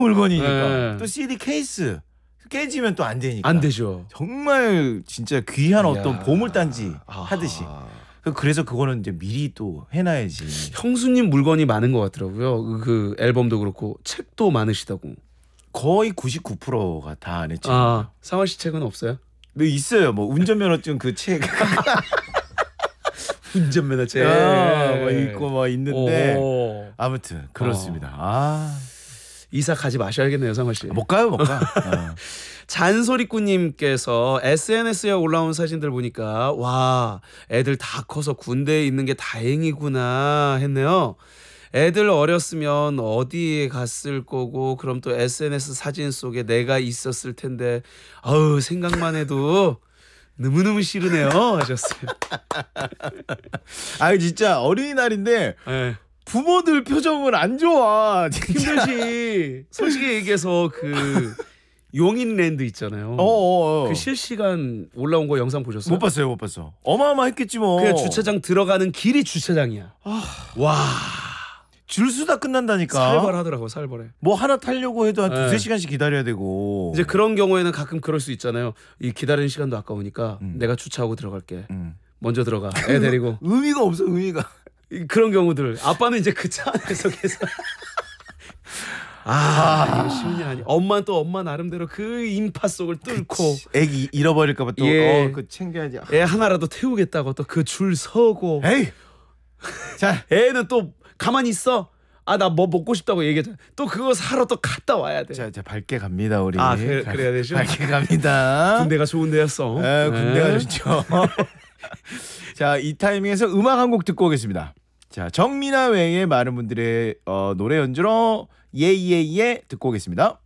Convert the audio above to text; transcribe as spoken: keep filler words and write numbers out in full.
물건이니까. 네. 또 씨디 케이스 깨지면 또 안 되니까. 안 되죠. 정말 진짜 귀한 이야. 어떤 보물단지 아하. 하듯이. 그래서 그거는 이제 미리 또 해놔야지. 형수님 물건이 많은 것 같더라고요. 그, 그 앨범도 그렇고 책도 많으시다고. 거의 구십구 퍼센트가 다 안 했죠. 아, 상원 씨 책은 없어요? 네, 있어요. 뭐 운전면허증 그 책. 운전면허 책. 야, 뭐 있고 뭐 있는데 오. 아무튼 그렇습니다. 어. 아, 이사 가지 마셔야겠네요, 상원 씨. 못 가요, 못 가. 어. 잔소리꾼님께서 에스엔에스에 올라온 사진들 보니까 와, 애들 다 커서 군대에 있는 게 다행이구나 했네요. 애들 어렸으면 어디에 갔을 거고 그럼 또 에스엔에스 사진 속에 내가 있었을 텐데 아우 생각만 해도 너무너무 싫으네요 하셨어요. 아, 진짜 어린이날인데 네. 부모들 표정은 안 좋아. 진짜. 힘들지. 솔직히 얘기해서 그 용인랜드 있잖아요. 어어어. 그 실시간 올라온 거 영상 보셨어요? 못 봤어요, 못 봤어. 어마어마했겠지 뭐. 그냥 주차장 들어가는 길이 주차장이야. 아, 와, 줄 서다 끝난다니까. 살벌하더라고, 살벌해. 뭐 하나 타려고 해도 한 네. 두세 시간씩 기다려야 되고. 이제 그런 경우에는 가끔 그럴 수 있잖아요. 이 기다리는 시간도 아까우니까 음. 내가 주차하고 들어갈게. 음. 먼저 들어가. 애 데리고. 의미가 없어, 의미가. 이- 그런 경우들. 아빠는 이제 그 차 안에서 계속. 아, 이거 쉬운 일 아니야. 엄마는 또 엄마 나름대로 그 인파 속을 뚫고 애기 잃어버릴까봐 또 예. 어, 그 챙겨야지. 아, 애 하나라도 태우겠다고 또 그 줄 서고. 에이. 자, 애는 또 가만히 있어. 아, 나 뭐 먹고 싶다고 얘기했잖아. 또 그거 사러 또 갔다 와야 돼. 자, 자 밝게 갑니다 우리. 아, 그래- 그래야 되죠? 밝게 갑니다. 군대가 좋은 데였어. 에, 군대가 네. 좋죠. 자, 이 타이밍에서 음악 한 곡 듣고 오겠습니다. 자, 정민아 외에 많은 분들의 어, 노래 연주로 예예예 듣고 오겠습니다.